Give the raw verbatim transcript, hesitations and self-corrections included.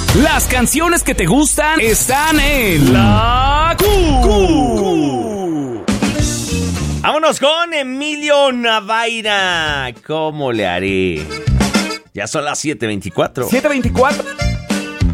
Las canciones que te gustan están en La Q. Vámonos con Emilio Navaira. ¿Cómo le haré? Ya son las siete veinticuatro. siete veinticuatro.